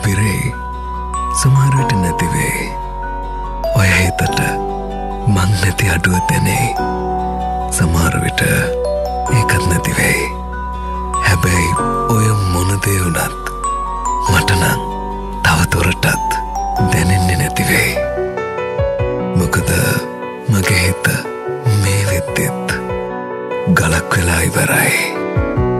පිරේ සමහරවිට නැතිවේ. ඔය හිතට මං නැති අඩුව දැනේ. සමහරවිට ඒකත් නැතිවේ. හැබැයි ඔය මොනදේ වුණත් මටනම් තවදුරටත් දැනෙන්නේ නැතිවේ. මොකද මගේ හිත මේ වෙද්දෙත් ගලක් වෙලා ඉවරයි.